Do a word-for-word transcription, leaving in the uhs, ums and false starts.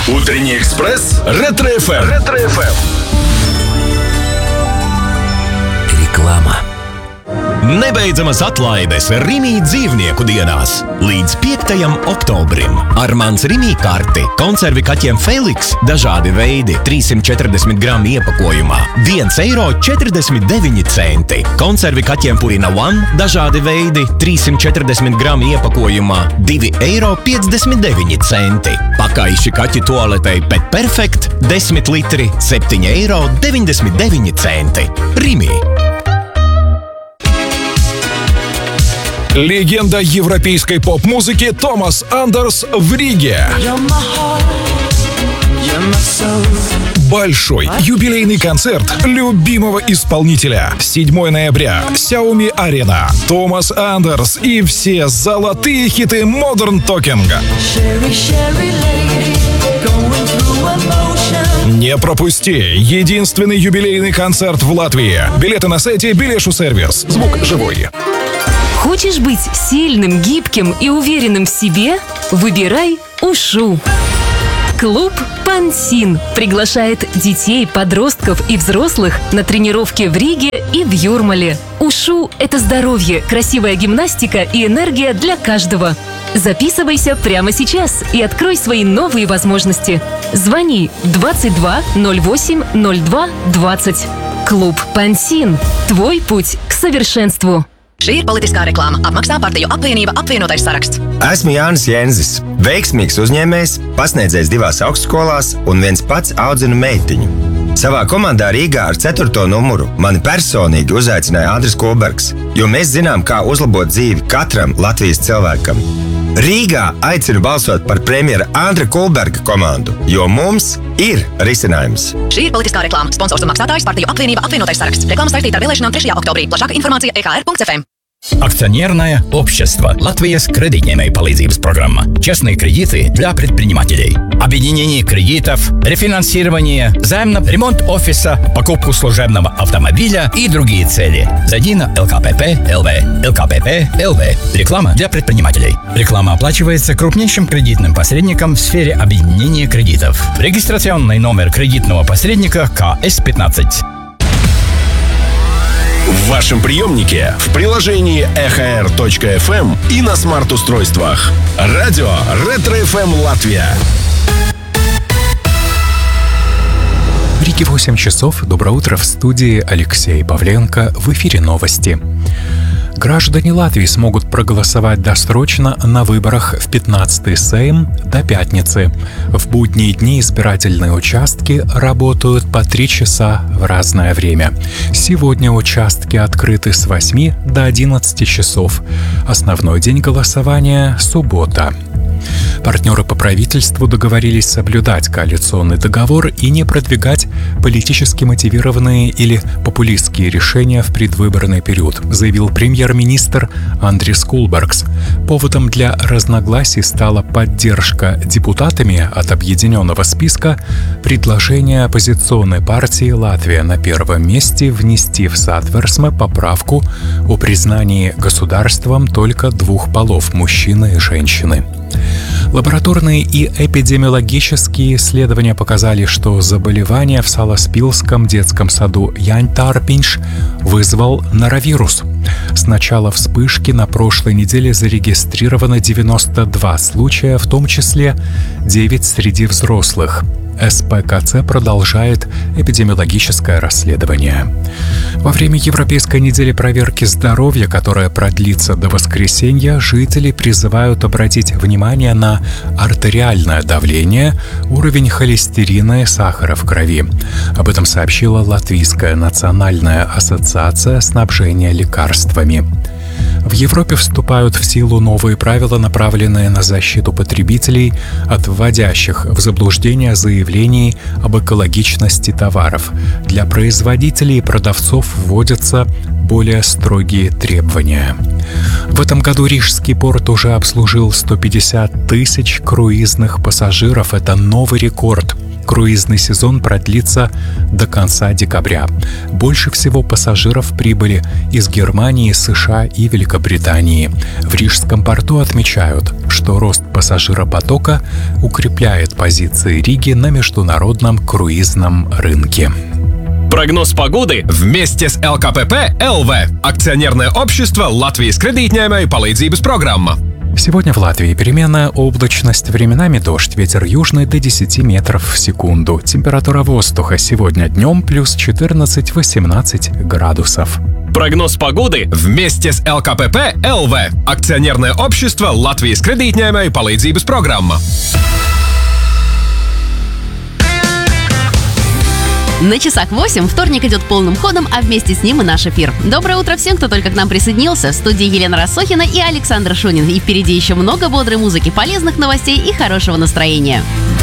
Утренний экспресс Ретро-эф эм. Ретро-эф эм. Reklāma. Nebeidzamas atlaides Rimi dzīvnieku dienās līdz piektajam oktobrim. Ar mans Rimi karti konservi kaķiem Feliks dažādi veidi trīssimt četrdesmit gramu iepakojumā viens eiro četrdesmit deviņi centi. Konservi kaķiem Purina One dažādi veidi trīssimt četrdesmit gramu iepakojumā divi eiro piecdesmit deviņi centi. Pakaiši kaķi toaletei Pet Perfect desmit litri septiņi eiro deviņdesmit deviņi centi. Rimi. Легенда европейской поп-музыки Томас Андерс в Риге. Большой юбилейный концерт любимого исполнителя. седьмого ноября. Xiaomi Arena. Томас Андерс и все золотые хиты Modern Talking. Не пропусти! Единственный юбилейный концерт в Латвии. Билеты на сайте Билешу Сервис. Звук живой. Хочешь быть сильным, гибким и уверенным в себе? Выбирай УШУ. Клуб «Пансин» приглашает детей, подростков и взрослых на тренировки в Риге и в Юрмале. УШУ – это здоровье, красивая гимнастика и энергия для каждого. Записывайся прямо сейчас и открой свои новые возможности. Звони двадцать два ноль восемь ноль два двадцать. Клуб «Пансин» – твой путь к совершенству. Šī ir politiskā reklāma. Apmaksā partiju apvienība apvienotais saraksts. Esmu Jānis Jenzis, veiksmīgs uzņēmējs, pasniedzējs divās augstskolās un viens pats audzinu meitiņu. Savā komandā Rīgā ar ceturto numuru mani personīgi uzaicināja Andris Kulbergs, jo mēs zinām, kā uzlabot dzīvi katram Latvijas cilvēkam. Rīgā aicinu balsot par premjera Andra Kulberga komandu, jo mums ir risinājums. Šī ir politiskā reklāma. Sponsors un maksātājs partiju apvienība apvienotais saraksts. Reklāma saistīta ar vēlēšanām trešajā oktobrī. Plašāka informācija e ka er punkts ef em. Акционерное общество «Латвийс кредитной полизības программа». Честные кредиты для предпринимателей. Объединение кредитов, рефинансирование, займ на ремонт офиса, покупку служебного автомобиля и другие цели. Зайди на эл ка пэ пэ точка эл ви. эл ка пэ пэ точка эл ви. Реклама для предпринимателей. Реклама оплачивается крупнейшим кредитным посредником в сфере объединения кредитов. Регистрационный номер кредитного посредника ка эс пятнадцать. В вашем приемнике, в приложении и ка эр точка эф эм и на смарт-устройствах. Радио Ретро-эф эм Латвия. В Риге восемь часов. Доброе утро, в студии Алексей Павленко. В эфире новости. Граждане Латвии смогут проголосовать досрочно на выборах в пятнадцатый Сейм до пятницы. В будние дни избирательные участки работают по три часа в разное время. Сегодня участки открыты с восьми до одиннадцати часов. Основной день голосования – суббота. Партнеры по правительству договорились соблюдать коалиционный договор и не продвигать политически мотивированные или популистские решения в предвыборный период, заявил премьер-министр Андрис Кулбергс. Поводом для разногласий стала поддержка депутатами от объединенного списка предложения оппозиционной партии «Латвия на первом месте» внести в Сатверсме поправку о признании государством только двух полов – мужчины и женщины. Лабораторные и эпидемиологические исследования показали, что заболевание в Саласпилском детском саду Янтарпинш вызвал норовирус. С начала вспышки на прошлой неделе зарегистрировано девяносто два случая, в том числе девять среди взрослых. эс пэ ка цэ продолжает эпидемиологическое расследование. Во время Европейской недели проверки здоровья, которая продлится до воскресенья, жители призывают обратить внимание на артериальное давление, уровень холестерина и сахара в крови. Об этом сообщила Латвийская национальная ассоциация снабжения лекарствами. В Европе вступают в силу новые правила, направленные на защиту потребителей от вводящих в заблуждение заявлений об экологичности товаров. Для производителей и продавцов вводятся более строгие требования. В этом году Рижский порт уже обслужил сто пятьдесят тысяч круизных пассажиров. Это новый рекорд. Круизный сезон продлится до конца декабря. Больше всего пассажиров прибыли из Германии, США и Великобритании. В Рижском порту отмечают, что рост пассажиропотока укрепляет позиции Риги на международном круизном рынке. Прогноз погоды вместе с эл ка пэ пэ эл вэ. Акционерное общество Латвijas кредитņēmēju palīdzības программа. Сегодня в Латвии переменная облачность, временами дождь, ветер южный до десяти метров в секунду. Температура воздуха сегодня днем плюс четырнадцать-восемнадцать градусов. Прогноз погоды вместе с эл ка пэ пэ эл вэ. Акционерное общество Латвijas кредитņēmēju palīdzības программа. На часах восемь, вторник идет полным ходом, а вместе с ним и наш эфир. Доброе утро всем, кто только к нам присоединился. В студии Елена Рассохина и Александр Шунин. И впереди еще много бодрой музыки, полезных новостей и хорошего настроения.